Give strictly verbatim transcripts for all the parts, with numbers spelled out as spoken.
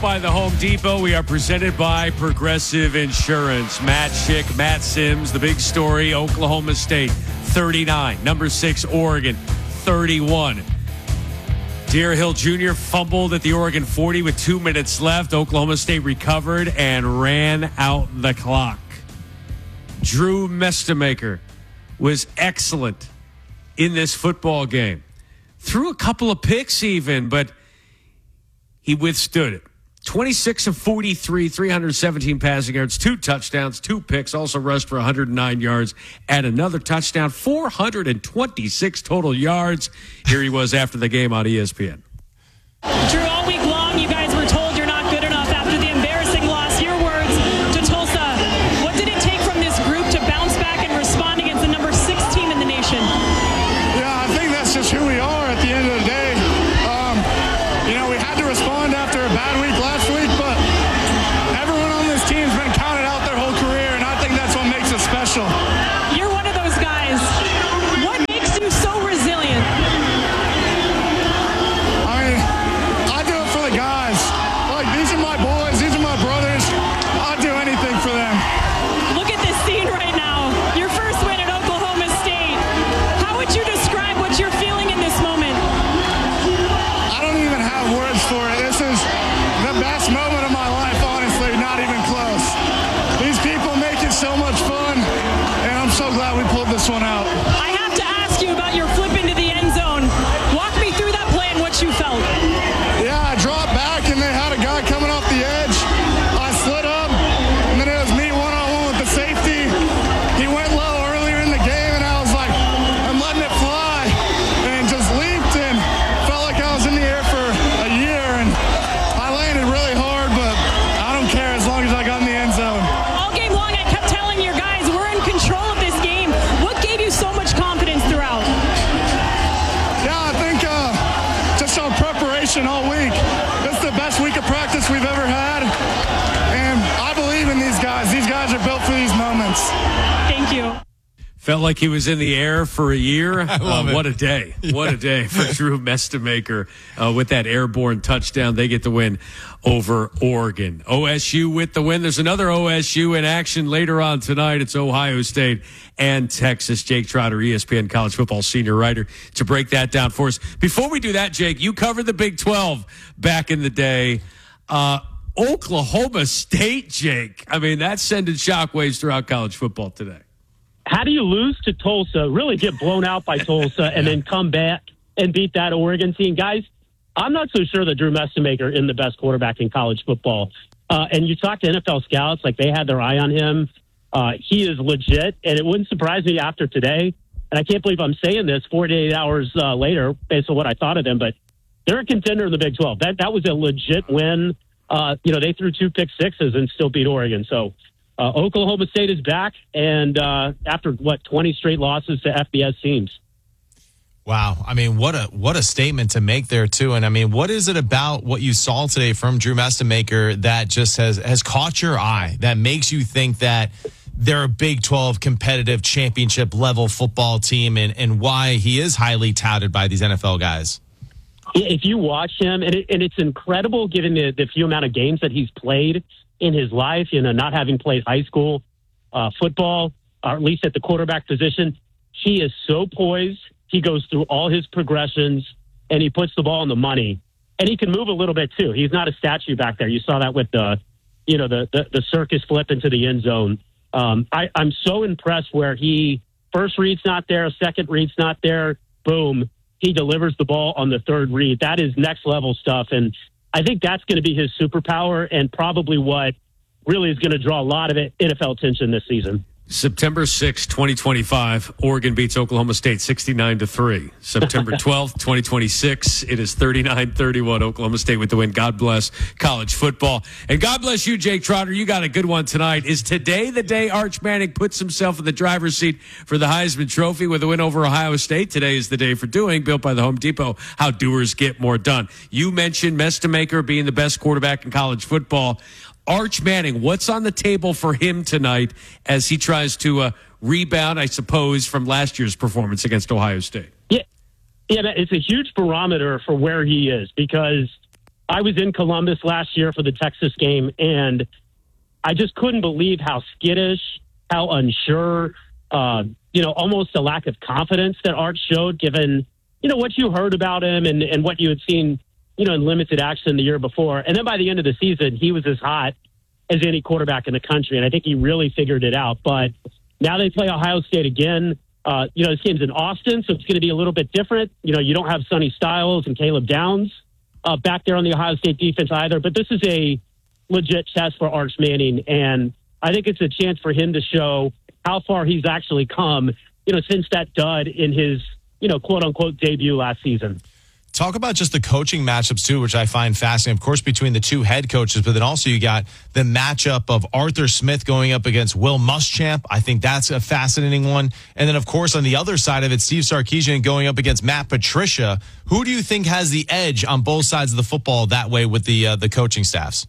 By the Home Depot, we are presented by Progressive Insurance. Matt Schick, Matt Sims, the big story, Oklahoma State, thirty-nine. Number six, Oregon, thirty-one. Deer Hill Junior fumbled at the Oregon forty with two minutes left. Oklahoma State recovered and ran out the clock. Drew Mestemaker was excellent in this football game. Threw a couple of picks even, but he withstood it. twenty-six of forty-three, three hundred seventeen passing yards, two touchdowns, two picks, also rushed for one hundred nine yards and another touchdown, four hundred twenty-six total yards. Here he was after the game on E S P N. Drew, all week long, you guys were told you're not good enough after the embarrassing loss. Your words to Tulsa. What did it take from this group to bounce back and respond against the number six team in the nation? Yeah, I think that's just who we are at the end of the day. Um, you know, we had to respond after a bad week last week, but everyone on this team's been counted out their whole career, and I think that's what makes it special. You're one of those guys. What makes you so resilient? I mean, I do it for the guys. Like, these are my boys. These are my brothers. I'll do anything for them. Look at this scene right now. Your first win at Oklahoma State. How would you describe what you're feeling in this moment? I don't even have words for it. This is the best moment of my life, honestly, not even close. These people make it so much fun, and I'm so glad we pulled this one out. I have to ask you about your flip into the end zone. Walk me through that play and what you felt. Yeah, I dropped back, and they had a guy coming off the edge. I slid up, and then it was me one-on-one with the safety. He went low earlier in the game, and I was like, I'm letting it fly, and just leaped and felt like I was in the air for a year, and I landed really hard, but I don't care as long as I got in the end zone. All game long, I kept telling your guys, we're in control of this game. What gave you so much confidence throughout? Yeah, I think uh, just our preparation all week. This is the best week of practice we've ever had, and I believe in these guys. These guys are built for these moments. Thank you. Felt like he was in the air for a year. I love uh, it. What a day. Yeah. What a day for Drew Mestemaker uh, with that airborne touchdown. They get the win over Oregon. O S U with the win. There's another O S U in action later on tonight. It's Ohio State and Texas. Jake Trotter, E S P N college football senior writer, to break that down for us. Before we do that, Jake, you covered the Big twelve back in the day. Uh, Oklahoma State, Jake. I mean, that's sending shockwaves throughout college football today. How do you lose to Tulsa, really get blown out by Tulsa, and then come back and beat that Oregon team? Guys, I'm not so sure that Drew Mestemaker is the best quarterback in college football. Uh, and you talk to N F L scouts, like they had their eye on him. Uh, he is legit, and it wouldn't surprise me after today. And I can't believe I'm saying this forty-eight hours uh, later based on what I thought of them, but they're a contender in the Big twelve. That that was a legit win. Uh, you know, they threw two pick sixes and still beat Oregon. So uh, Oklahoma State is back, and uh, after, what, twenty straight losses to F B S teams. Wow. I mean, what a what a statement to make there, too. And, I mean, what is it about what you saw today from Drew Mestemaker that just has, has caught your eye, that makes you think that they're a Big twelve competitive championship-level football team, and, and why he is highly touted by these N F L guys? If you watch him, and, it, and it's incredible given the, the few amount of games that he's played in his life, you know, not having played high school uh, football, or at least at the quarterback position, he is so poised. He goes through all his progressions, and he puts the ball on the money. And he can move a little bit, too. He's not a statue back there. You saw that with the, you know, the, the, the circus flip into the end zone. Um, I, I'm so impressed where he, first read's not there, second read's not there, boom, he delivers the ball on the third read. That is next-level stuff, and I think that's going to be his superpower and probably what really is going to draw a lot of N F L attention this season. September sixth, twenty twenty-five, Oregon beats Oklahoma State sixty-nine to three. September twelfth, twenty twenty-six, it is thirty-nine thirty-one. Oklahoma State with the win. God bless college football. And God bless you, Jake Trotter. You got a good one tonight. Is today the day Arch Manning puts himself in the driver's seat for the Heisman Trophy with a win over Ohio State? Today is the day for doing, built by the Home Depot, how doers get more done. You mentioned Mestemaker being the best quarterback in college football. Arch Manning, what's on the table for him tonight as he tries to uh, rebound, I suppose, from last year's performance against Ohio State? Yeah, yeah, it's a huge barometer for where he is because I was in Columbus last year for the Texas game, and I just couldn't believe how skittish, how unsure, uh, you know, almost a lack of confidence that Art showed, given, you know, what you heard about him and, and what you had seen, you know, in limited action the year before. And then by the end of the season, he was as hot as any quarterback in the country, and I think he really figured it out. But now they play Ohio State again. Uh, you know, this game's in Austin, so it's going to be a little bit different. You know, you don't have Sonny Styles and Caleb Downs uh, back there on the Ohio State defense either. But this is a legit test for Arch Manning, and I think it's a chance for him to show how far he's actually come, you know, since that dud in his, you know, quote-unquote debut last season. Talk about just the coaching matchups, too, which I find fascinating, of course, between the two head coaches, but then also you got the matchup of Arthur Smith going up against Will Muschamp. I think that's a fascinating one. And then, of course, on the other side of it, Steve Sarkisian going up against Matt Patricia. Who do you think has the edge on both sides of the football that way with the uh, the coaching staffs?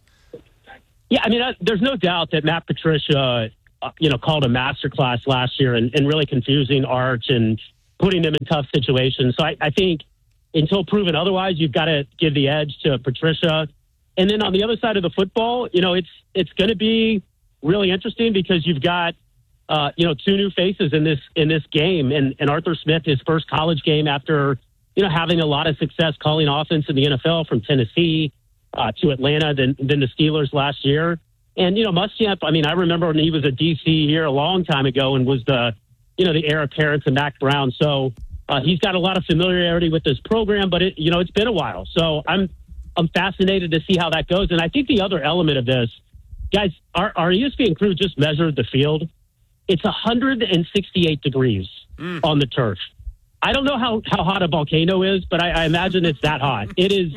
Yeah, I mean, uh, there's no doubt that Matt Patricia, uh, you know, called a masterclass last year and, and really confusing Arch and putting them in tough situations. So I, I think until proven otherwise, you've got to give the edge to Patricia. And then on the other side of the football, you know, it's it's going to be really interesting because you've got, uh, you know, two new faces in this in this game. And, and Arthur Smith, his first college game after, you know, having a lot of success calling offense in the N F L from Tennessee uh, to Atlanta, then, then the Steelers last year. And, you know, Muschamp, I mean, I remember when he was a D C here a long time ago and was the, you know, the heir apparent to Mac Brown. So, Uh, he's got a lot of familiarity with this program, but it, you know, it's been a while. So I'm, I'm fascinated to see how that goes. And I think the other element of this, guys, our, our E S P N crew just measured the field. It's one hundred sixty-eight degrees mm. on the turf. I don't know how, how hot a volcano is, but I, I imagine it's that hot. It is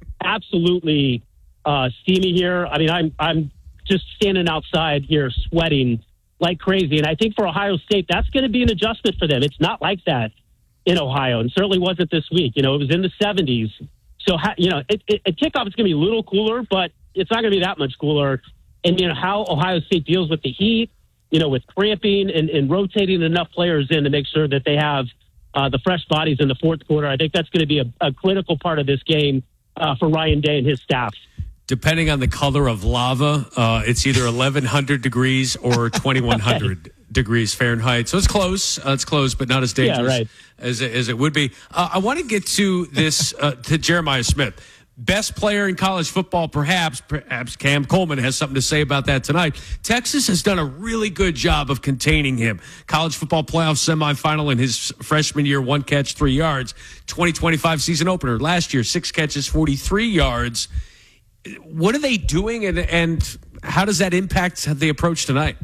absolutely uh, steamy here. I mean, I'm, I'm just standing outside here sweating like crazy. And I think for Ohio State, that's going to be an adjustment for them. It's not like that in Ohio, and certainly wasn't this week. You know, it was in the seventies. So, you know, it, it, at kickoff, it's going to be a little cooler, but it's not going to be that much cooler. And, you know, how Ohio State deals with the heat, you know, with cramping and, and rotating enough players in to make sure that they have uh, the fresh bodies in the fourth quarter. I think that's going to be a, a critical part of this game uh, for Ryan Day and his staff. Depending on the color of lava, uh, it's either eleven hundred degrees or twenty-one hundred degrees Fahrenheit. So it's close. Uh, it's close, but not as dangerous yeah, right. as, it, as it would be. Uh, I want to get to this, uh, to Jeremiah Smith. Best player in college football, perhaps. Perhaps Cam Coleman has something to say about that tonight. Texas has done a really good job of containing him. College football playoff semifinal in his freshman year, one catch, three yards. twenty twenty-five season opener. Last year, six catches, forty-three yards. What are they doing, and, and how does that impact the approach tonight?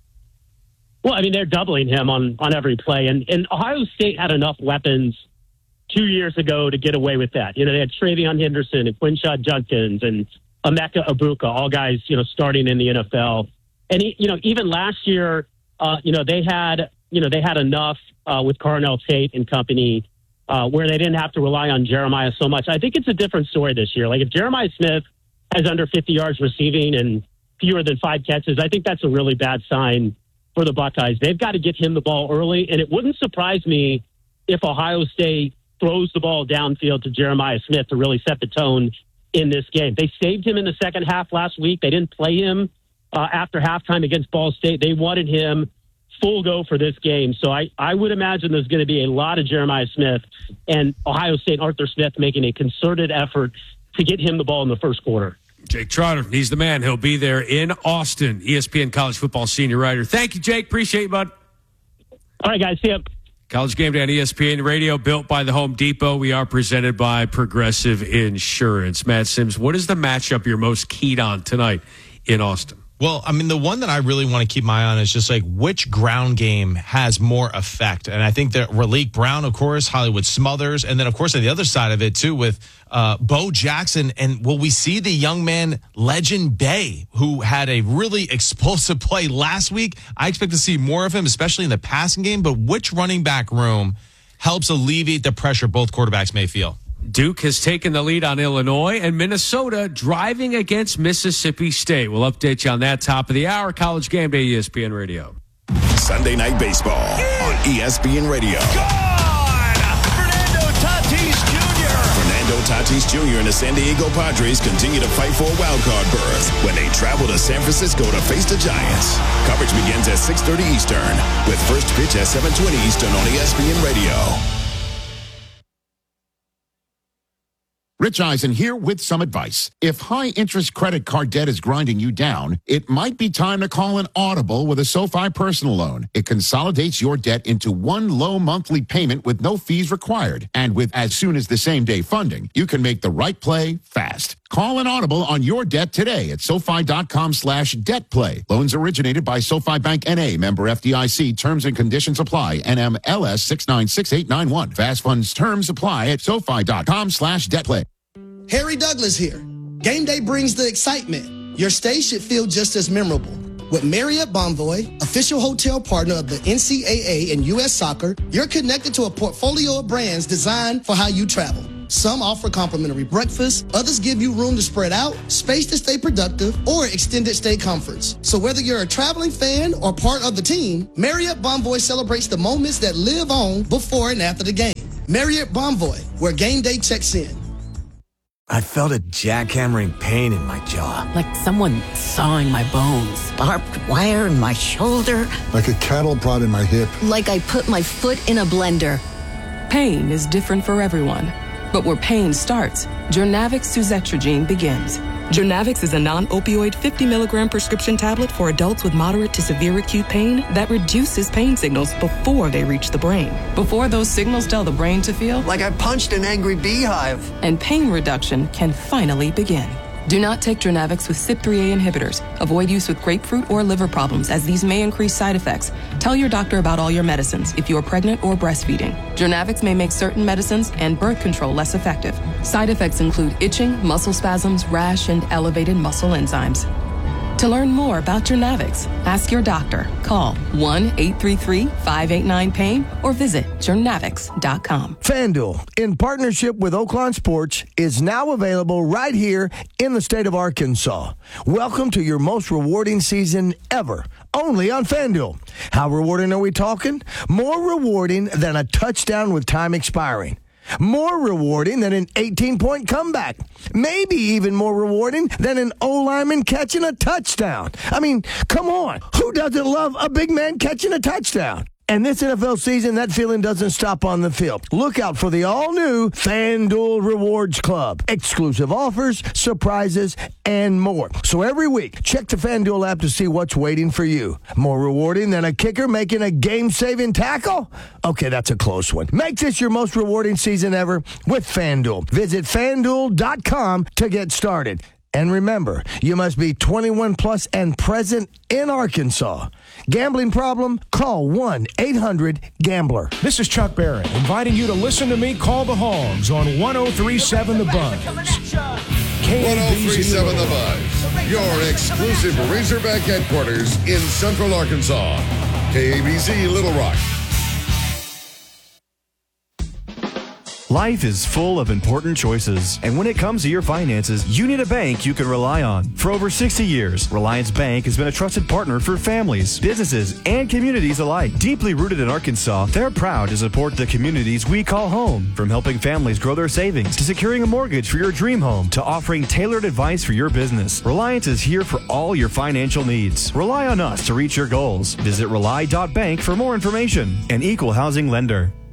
Well, I mean, they're doubling him on, on every play. And, and Ohio State had enough weapons two years ago to get away with that. You know, they had Travion Henderson and Quinshad Judkins and Emeka Ibuka, all guys, you know, starting in the N F L. And, he, you know, even last year, uh, you know, they had, you know, they had enough uh, with Carnell Tate and company uh, where they didn't have to rely on Jeremiah so much. I think it's a different story this year. Like if Jeremiah Smith has under fifty yards receiving and fewer than five catches, I think that's a really bad sign for the Buckeyes. They've got to get him the ball early, and it wouldn't surprise me if Ohio State throws the ball downfield to Jeremiah Smith to really set the tone in this game. They saved him in the second half last week. They didn't play him uh, after halftime against Ball State. They wanted him full go for this game. So I, I would imagine there's going to be a lot of Jeremiah Smith and Ohio State Arthur Smith making a concerted effort to get him the ball in the first quarter. Jake Trotter, he's the man. He'll be there in Austin. E S P N College Football senior writer. Thank you, Jake. Appreciate you, bud. All right, guys. See ya. College Game Day on E S P N Radio, built by the Home Depot. We are presented by Progressive Insurance. Matt Sims, what is the matchup you're most keyed on tonight in Austin? Well, I mean, the one that I really want to keep my eye on is just like which ground game has more effect. And I think that Raleek Brown, of course, Hollywood Smothers, and then, of course, on the other side of it, too, with uh, Bo Jackson. And will we see the young man, Legend Bay, who had a really explosive play last week? I expect to see more of him, especially in the passing game. But which running back room helps alleviate the pressure both quarterbacks may feel? Duke has taken the lead on Illinois, and Minnesota driving against Mississippi State. We'll update you on that top of the hour. College Game Day, E S P N Radio. Sunday Night Baseball on E S P N Radio. Gone! Fernando Tatis Junior Fernando Tatis Junior and the San Diego Padres continue to fight for a wild card berth when they travel to San Francisco to face the Giants. Coverage begins at six thirty Eastern with first pitch at seven twenty Eastern on E S P N Radio. Rich Eisen here with some advice. If high-interest credit card debt is grinding you down, it might be time to call an audible with a SoFi personal loan. It consolidates your debt into one low monthly payment with no fees required. And with as soon as the same-day funding, you can make the right play fast. Call an audible on your debt today at SoFi.com slash debt play. Loans originated by SoFi Bank N A, member F D I C. Terms and conditions apply. N M L S six nine six eight nine one. Fast funds terms apply at SoFi.com slash debt play. Harry Douglas here. Game day brings the excitement. Your stay should feel just as memorable. With Marriott Bonvoy, official hotel partner of the N C double A and U S Soccer, you're connected to a portfolio of brands designed for how you travel. Some offer complimentary breakfast, others give you room to spread out, space to stay productive, or extended stay comforts. So whether you're a traveling fan or part of the team, Marriott Bonvoy celebrates the moments that live on before and after the game. Marriott Bonvoy, where game day checks in. I felt a jackhammering pain in my jaw. Like someone sawing my bones. Barbed wire in my shoulder. Like a cattle prod in my hip. Like I put my foot in a blender. Pain is different for everyone. But where pain starts, Journavx suzetrigine begins. Journavx is a non-opioid fifty milligram prescription tablet for adults with moderate to severe acute pain that reduces pain signals before they reach the brain. Before those signals tell the brain to feel like I punched an angry beehive. And pain reduction can finally begin. Do not take Journavx with C Y P three A inhibitors. Avoid use with grapefruit or liver problems, as these may increase side effects. Tell your doctor about all your medicines if you are pregnant or breastfeeding. Journavx may make certain medicines and birth control less effective. Side effects include itching, muscle spasms, rash, and elevated muscle enzymes. To learn more about Journavx, ask your doctor. Call one eight three three, five eight nine, pain or visit journavx dot com. FanDuel, in partnership with Oaklawn Sports, is now available right here in the state of Arkansas. Welcome to your most rewarding season ever, only on FanDuel. How rewarding are we talking? More rewarding than a touchdown with time expiring. More rewarding than an eighteen-point comeback. Maybe even more rewarding than an O-lineman catching a touchdown. I mean, come on. Who doesn't love a big man catching a touchdown? And this N F L season, that feeling doesn't stop on the field. Look out for the all-new FanDuel Rewards Club. Exclusive offers, surprises, and more. So every week, check the FanDuel app to see what's waiting for you. More rewarding than a kicker making a game-saving tackle? Okay, that's a close one. Make this your most rewarding season ever with FanDuel. Visit FanDuel dot com to get started. And remember, you must be twenty-one plus and present in Arkansas. Gambling problem? Call one eight hundred gambler. This is Chuck Barron inviting you to listen to me call the Hogs on one oh three point seven The Buzz. one oh three point seven The Buzz, your exclusive Razorback headquarters in Central Arkansas. K A B Z Little Rock. Life is full of important choices, and when it comes to your finances, you need a bank you can rely on. For over sixty years, Reliance Bank has been a trusted partner for families, businesses, and communities alike. Deeply rooted in Arkansas, they're proud to support the communities we call home. From helping families grow their savings, to securing a mortgage for your dream home, to offering tailored advice for your business, Reliance is here for all your financial needs. Rely on us to reach your goals. Visit rely dot bank for more information. An equal housing lender.